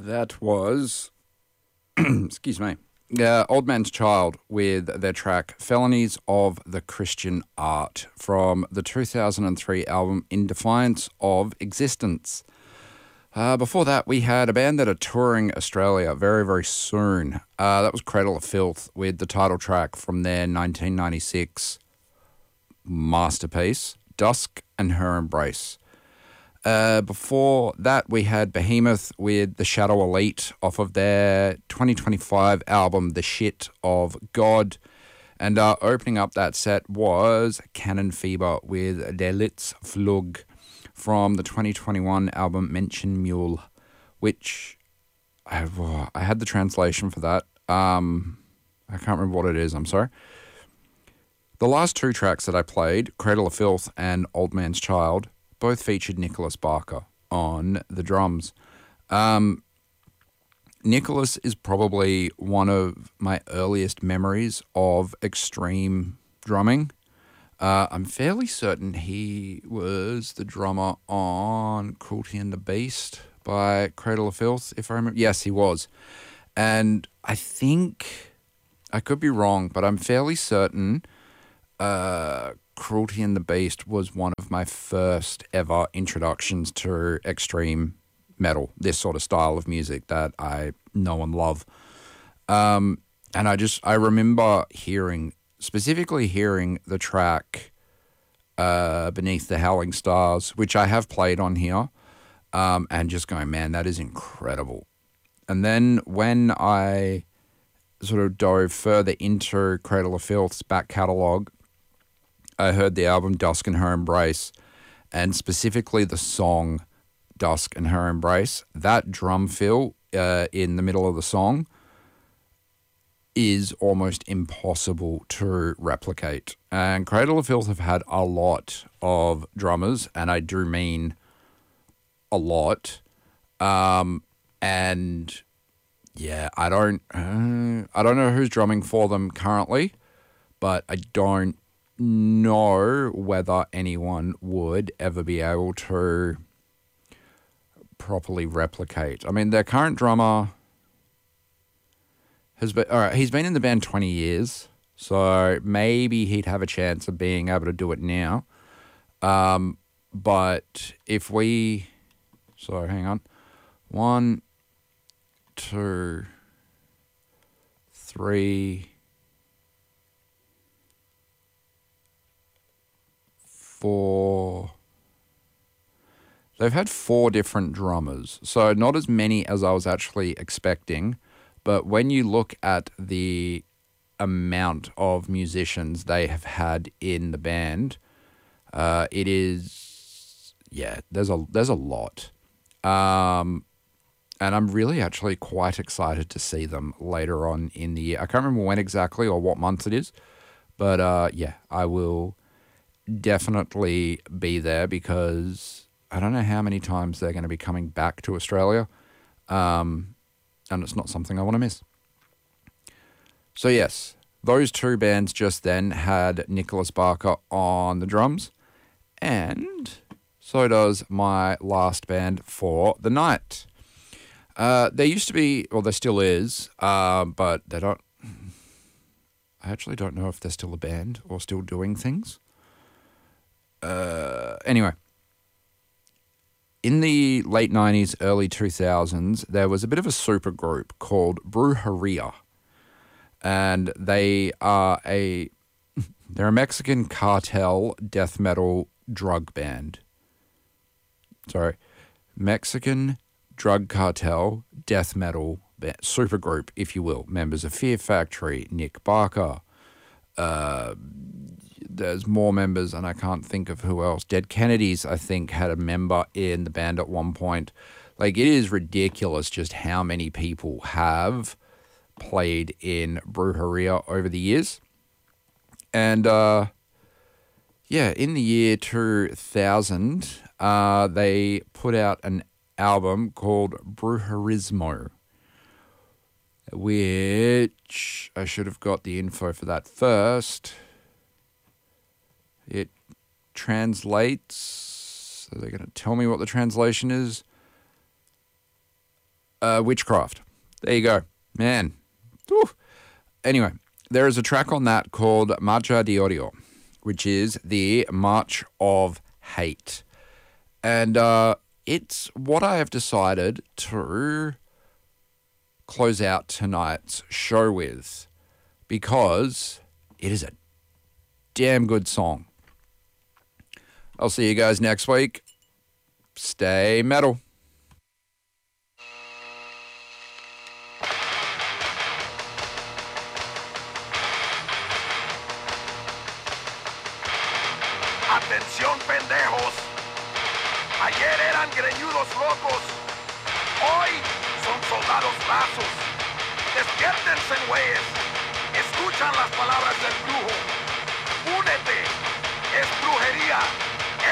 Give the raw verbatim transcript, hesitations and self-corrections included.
That was, excuse me, uh, Old Man's Child with their track Felonies of the Christian Art from the two thousand three album In Defiance of Existence. Uh, before that, we had a band that are touring Australia very, very soon. Uh, that was Cradle of Filth with the title track from their nineteen ninety-six masterpiece, Dusk and Her Embrace. Uh, before that, we had Behemoth with The Shadow Elite off of their twenty twenty-five album, The Shit of God. And uh, opening up that set was Cannon Fever with Der Litz Flug from the twenty twenty-one album Mention Mule, which I, oh, I had the translation for that. Um, I can't remember what it is, I'm sorry. The last two tracks that I played, Cradle of Filth and Old Man's Child, both featured Nicholas Barker on the drums. Um, Nicholas is probably one of my earliest memories of extreme drumming. Uh, I'm fairly certain he was the drummer on Cruelty and the Beast by Cradle of Filth, if I remember. Yes, he was. And I think, I could be wrong, but I'm fairly certain uh, Cruelty and the Beast was one of my first ever introductions to extreme metal, this sort of style of music that I know and love. Um, and I just, I remember hearing, specifically hearing the track uh, Beneath the Howling Stars, which I have played on here, um, and just going, man, that is incredible. And then when I sort of dove further into Cradle of Filth's back catalogue, I heard the album Dusk and Her Embrace, and specifically the song Dusk and Her Embrace. That drum fill uh, in the middle of the song is almost impossible to replicate. And Cradle of Filth have had a lot of drummers, and I do mean a lot. Um, and yeah, I don't, uh, I don't know who's drumming for them currently, but I don't know whether anyone would ever be able to properly replicate. I mean, their current drummer has been, all right, he's been in the band twenty years, so maybe he'd have a chance of being able to do it now. Um, but if we, so hang on, one, two, three, four. They've had four different drummers, so not as many as I was actually expecting. But when you look at the amount of musicians they have had in the band, uh, it is, yeah, there's a there's a lot. Um, and I'm really actually quite excited to see them later on in the year. I can't remember when exactly or what month it is, but uh, yeah, I will definitely be there because I don't know how many times they're going to be coming back to Australia, um, and it's not something I want to miss. So yes, those two bands just then had Nicholas Barker on the drums, and so does my last band for the night. Uh, there used to be, well, there still is, uh, but they don't, I actually don't know if they're still a band or still doing things. Uh, anyway, in the late nineties, early two thousands, there was a bit of a super group called Brujeria, and they are a they're a Mexican cartel death metal drug band. Sorry, Mexican drug cartel death metal band, super group, if you will. Members of Fear Factory, Nick Barker. Uh, There's more members, and I can't think of who else. Dead Kennedys, I think, had a member in the band at one point. Like, it is ridiculous just how many people have played in Brujeria over the years. And, uh, yeah, in the year two thousand, uh, they put out an album called Brujerismo, which I should have got the info for that first. It translates, so they're going to tell me what the translation is. Uh, Witchcraft. There you go. Man. Whew. Anyway, there is a track on that called Marcha de Odio, which is the March of Hate. And uh, it's what I have decided to close out tonight's show with, because it is a damn good song. I'll see you guys next week. Stay metal. Atención, pendejos. Ayer eran greñudos locos. Hoy son soldados rasos. Despiértense, güeyes. Escuchan las palabras del brujo. Únete. Es brujería.